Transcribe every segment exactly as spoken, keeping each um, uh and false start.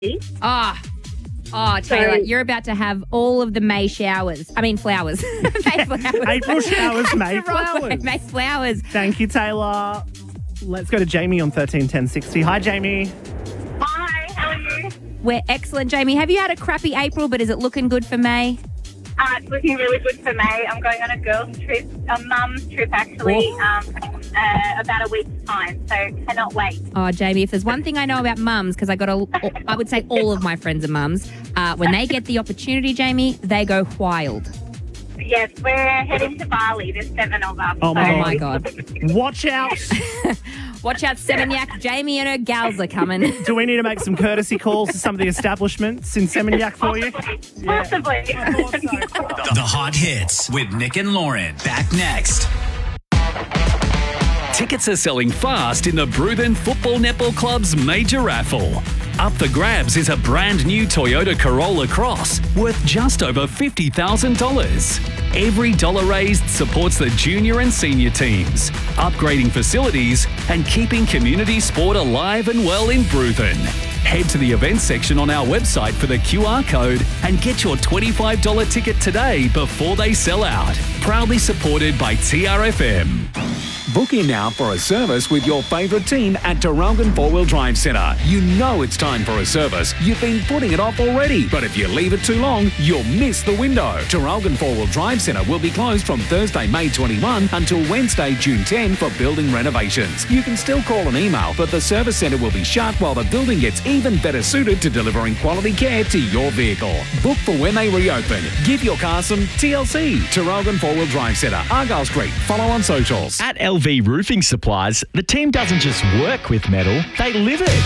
Oh, oh, Taylor, So- you're about to have all of the May showers. I mean, flowers. May flowers. April showers, May That's the wrong way. flowers. May flowers. Thank you, Taylor. Let's go to Jamie on thirteen ten sixty. Hi, Jamie. Hi, how are you? We're excellent, Jamie. Have you had a crappy April, but is it looking good for May? Uh, it's looking really good for May. I'm going on a girls' trip, a mum's trip actually, Oh. um, uh, about a week's time. So cannot wait. Oh, Jamie, if there's one thing I know about mums, because I got a, I would say all of my friends are mums, uh, when they get the opportunity, Jamie, they go wild. Yes, we're heading to Bali. There's seven of us. Oh, my so- Oh, my God. Watch out. Watch out, Seminyak. Jamie and her gals are coming. Do we need to make some courtesy calls to some of the establishments in Seminyak for you? Possibly. The Hot Hits with Nick and Lauren. Back next. Tickets are selling fast in the Bruthen Football Netball Club's major raffle. Up for grabs is a brand new Toyota Corolla Cross worth just over fifty thousand dollars. Every dollar raised supports the junior and senior teams, upgrading facilities and keeping community sport alive and well in Bruthen. Head to the events section on our website for the Q R code and get your twenty-five dollars ticket today before they sell out. Proudly supported by T R F M. Book in now for a service with your favourite team at Taralgon Four-Wheel Drive Centre. You know it's time for a service. You've been putting it off already. But if you leave it too long, you'll miss the window. Taralgon Four-Wheel Drive Centre will be closed from Thursday, May twenty-first until Wednesday, June tenth for building renovations. You can still call and email, but the service centre will be shut while the building gets even better suited to delivering quality care to your vehicle. Book for when they reopen. Give your car some T L C. Taralgon Four-Wheel Drive Centre, Argyle Street. Follow on socials. At L V Roofing Supplies, the team doesn't just work with metal, they live it.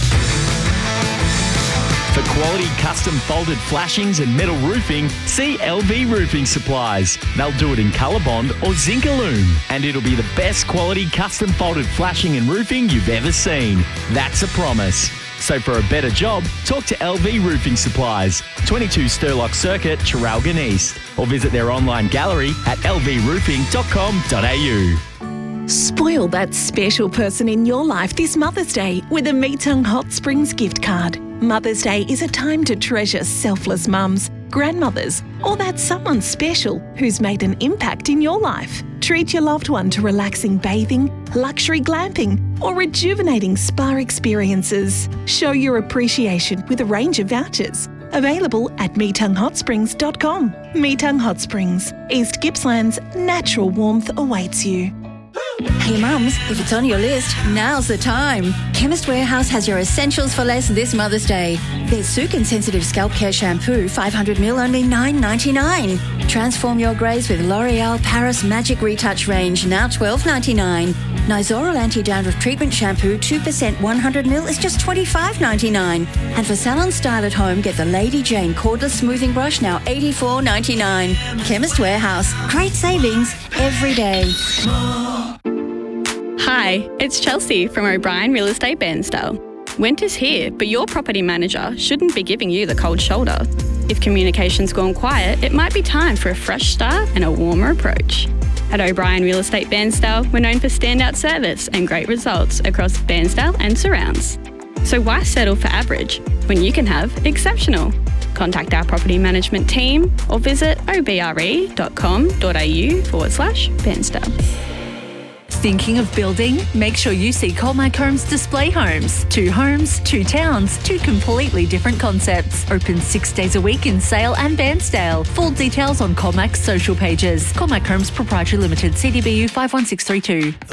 For quality custom folded flashings and metal roofing, see L V Roofing Supplies. They'll do it in Colorbond or Zincalume, and it'll be the best quality custom folded flashing and roofing you've ever seen. That's a promise. So for a better job, talk to L V Roofing Supplies, twenty-two Sturlock Circuit, Traralgon East, or visit their online gallery at l v roofing dot com dot a u. Spoil that special person in your life this Mother's Day with a Meetung Hot Springs gift card. Mother's Day is a time to treasure selfless mums, grandmothers, or that someone special who's made an impact in your life. Treat your loved one to relaxing bathing, luxury glamping, or rejuvenating spa experiences. Show your appreciation with a range of vouchers. Available at meetung hot springs dot com. Meetung Hot Springs, East Gippsland's natural warmth awaits you. Hey mums, if it's on your list, now's the time. Chemist Warehouse has your essentials for less this Mother's Day. There's Sukin Sensitive Scalp Care Shampoo, five hundred milliliters, only nine ninety-nine. Transform your greys with L'Oreal Paris Magic Retouch range, now twelve ninety-nine. Nizoral Anti-Dandruff Treatment Shampoo, two percent one hundred milliliters is just twenty-five ninety-nine. And for salon style at home, get the Lady Jane Cordless Smoothing Brush, now eighty-four ninety-nine. Chemist Warehouse, great savings every day. Hi, it's Chelsea from O'Brien Real Estate Bairnsdale. Winter's here, but your property manager shouldn't be giving you the cold shoulder. If communication's gone quiet, it might be time for a fresh start and a warmer approach. At O'Brien Real Estate Bairnsdale, we're known for standout service and great results across Bairnsdale and surrounds. So why settle for average when you can have exceptional? Contact our property management team or visit obre dot com dot a u forward slash Bairnsdale. Thinking of building? Make sure you see Colmac Homes Display Homes. Two homes, two towns, two completely different concepts. Open six days a week in Sale and Bairnsdale. Full details on Colmac's social pages. Colmac Homes Proprietary Limited, C D B U five one six three two.